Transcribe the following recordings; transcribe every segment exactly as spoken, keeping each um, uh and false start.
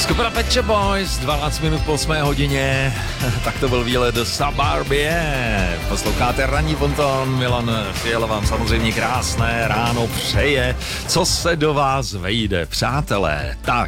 Skupina Pet Shop Boys, dvanáct minut po osmé hodině, tak to byl výlet do Suburbie. Posloucháte Ranní ponton, Milan Fiala vám samozřejmě krásné ráno přeje, co se do vás vejde, přátelé. Tak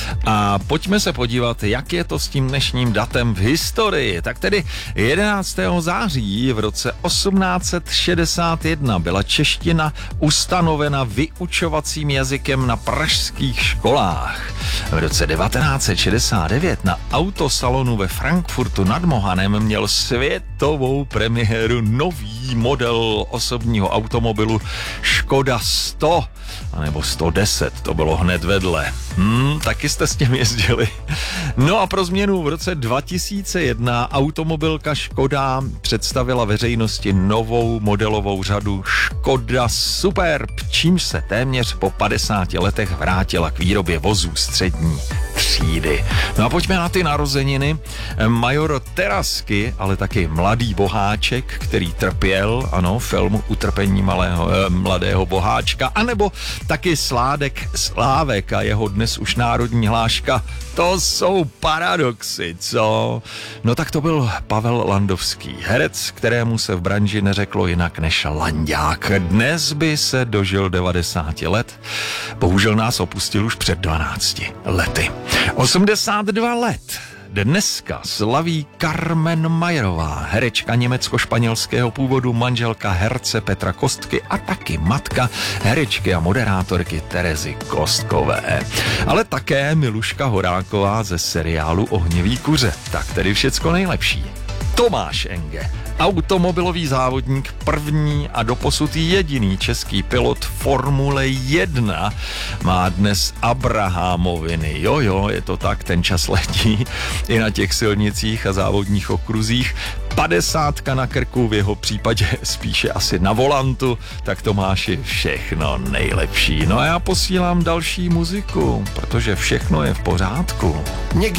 a pojďme se podívat, jak je to s tím dnešním datem v historii. Tak tedy jedenáctého září v roce osmnáct set šedesát jedna byla čeština ustanovena vyučovacím jazykem na pražských školách. V roce devatenáct set šedesát devět na autosalonu ve Frankfurtu nad Mohanem měl světovou premiéru nový model osobního automobilu Škoda sto, anebo sto deset, to bylo hned vedle. Hmm, taky jste s tím jezdili. No a pro změnu v roce dva tisíce jedna automobilka Škoda představila veřejnosti novou modelovou řadu Škoda Superb, čímž se téměř po padesáti letech vrátila k výrobě vozů střední třídy. No a pojďme na ty narozeniny. Major Terasky, ale taky mladý boháček, který trpěl, ano, film Utrpení malého, eh, mladého boháčka, anebo taky Sládek Slávek a jeho dnes už národní hláška. To jsou paradoxy, co? No tak to byl Pavel Landovský, herec, kterému se v branži neřeklo jinak než Landák. Dnes by se dožil devadesáti let, bohužel nás opustil už před dvanácti lety. osmdesát dva let dneska slaví Carmen Mayerová, herečka německo-španělského původu, manželka herce Petra Kostky a taky matka herečky a moderátorky Terezy Kostkové. Ale také Miluška Horáková ze seriálu Ohnivý kuře. Tak tedy všecko nejlepší. Tomáš Enge, automobilový závodník, první a doposud jediný český pilot Formule jedna, má dnes Abrahamoviny. Jo, jo, je to tak, ten čas letí i na těch silnicích a závodních okruzích. Padesátka na krku, v jeho případě spíše asi na volantu, tak Tomáši, všechno nejlepší. No a já posílám další muziku, protože všechno je v pořádku. Někdy